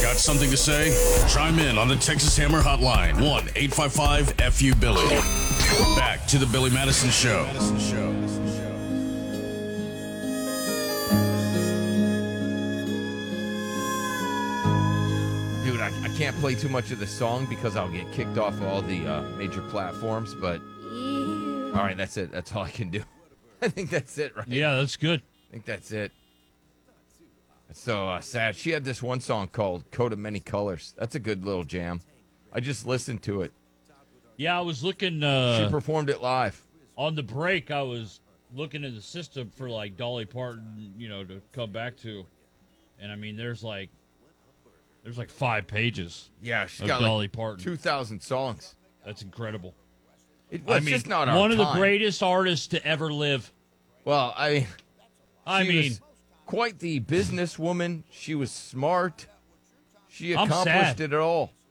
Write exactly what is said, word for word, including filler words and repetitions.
Got something to say? Chime in on the Texas Hammer Hotline. one eight five five F U Billy. Back to the Billy Madison Show. Dude, I, I can't play too much of the song because I'll get kicked off all the uh, major platforms, but all right, that's it. That's all I can do. I think that's it, right? Yeah, that's good. I think that's it. It's so uh, sad. She had this one song called Coat of Many Colors. That's a good little jam. I just listened to it. Yeah, I was looking uh, She performed it live. on the break. I was looking in the system for like Dolly Parton, you know, to come back to, and I mean, there's like, there's like five pages. Yeah, she's of got Dolly like Parton. two thousand songs. That's incredible. It, well, I it's mean, just not our one of the time. greatest artists to ever live. Well, I. I she mean, was quite the businesswoman. She was smart. She I'm accomplished sad. it all.